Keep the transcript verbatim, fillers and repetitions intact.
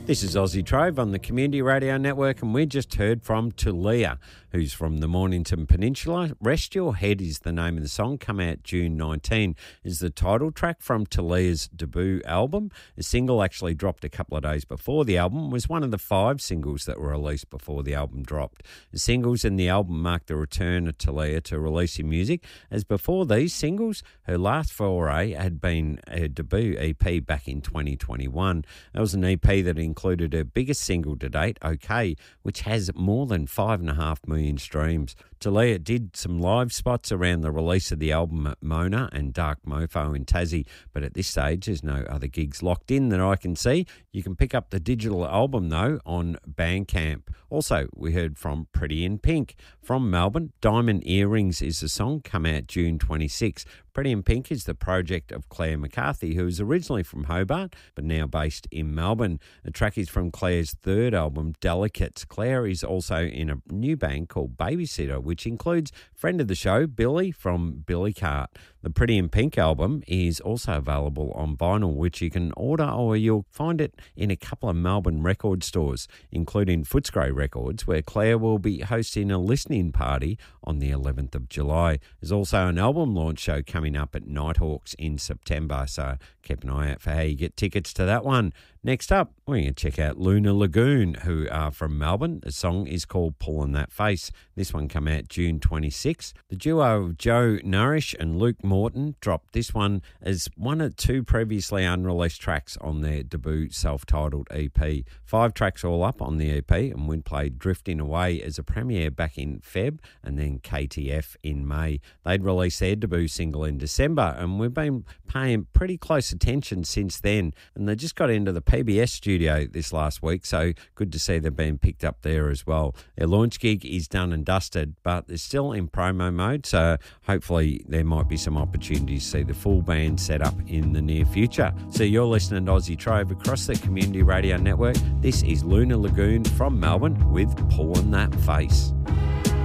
This is Aussie Trove on the Community Radio Network, and we just heard from Talia, who's from the Mornington Peninsula. Rest Your Head is the name of the song, come out June nineteenth, is the title track from Talia's debut album. The single actually dropped a couple of days before the album, was one of the five singles that were released before the album dropped. The singles in the album marked the return of Talia to releasing music, as before these singles, her last foray had been her debut E P back in twenty twenty-one. That was an E P that included her biggest single to date, OK, which has more than five and a half million streams. Talia did some live spots around the release of the album at Mona and Dark Mofo in Tassie, but at this stage there's no other gigs locked in that I can see. You can pick up the digital album though on Bandcamp. Also, we heard from Pretty in Pink from Melbourne. Diamond Earrings is the song, come out June twenty-sixth. Pretty in Pink is the project of Claire McCarthy, who is originally from Hobart but now based in Melbourne. The track is from Claire's third album, Delicates. Claire is also in a new band called Babysitter, which includes friend of the show, Billy from Billy Cart. The Pretty in Pink album is also available on vinyl, which you can order, or you'll find it in a couple of Melbourne record stores, including Footscray Records, where Claire will be hosting a listening party on the eleventh of July. There's also an album launch show coming up at Nighthawks in September, so keep an eye out for how you get tickets to that one. Next up, we're going to check out Lunar Lagoon, who are from Melbourne. The song is called Pullin' That Face. This one came out June twenty-sixth. The duo of Joe Nourish and Luke Morton dropped this one as one of two previously unreleased tracks on their debut self-titled E P. Five tracks all up on the E P, and we played Drifting Away as a premiere back in Feb and then K T F in May. They'd released their debut single in December, and we've been paying pretty close attention since then, and they just got into the P B S studio this last week, so good to see they're being picked up there as well. Their launch gig is done and dusted, but they're still in promo mode, so hopefully there might be some opportunities to see the full band set up in the near future. So you're listening to Aussie Trove across the Community Radio Network. This is Lunar Lagoon from Melbourne with Pullin' That Face.